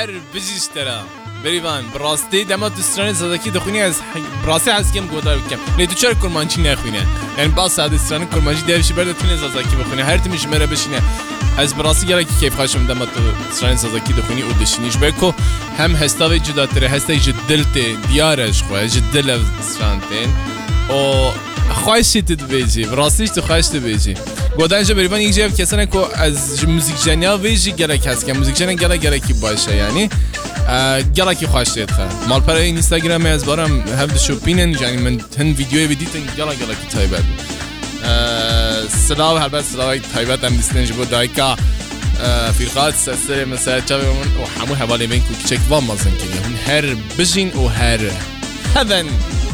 هر بجیش ترا بریوان براستی دما دستران زدکی دخونی از براستی از کم گودار بکم لیتو چرا کرمانچی نخوینه یعنی با ساده دستران کرمانچی دیوشی برد تونه زدکی بخونه هر تیمش مره بشینه از براستی گله کی کیف خاشم دما دستران زدکی دخونی و دشینیش بکو هم هستاوی جداتره هستی جدلت دیارش خو جدل دسترانتین و خواهشی تدویجی براستیش تو خواهش تدویجی گودانجا بریوان یک جیب کسانه که از موزیک جنیا ویجی گله کس که موزیک جنیا گله کی باشه یعنی گله کی خواهش تید خواهد مال پر این اینستاگرامی از بارم هم شوپینن یعنی من هن ویدیوی بدیتن گله کی تایبت سلام هر سلام تایبت هم دیستنج بود دایکا فرقات سر مثلا چاوی و همون حوالی بین کوچک وام مازن کنی هر بجین و هر هذن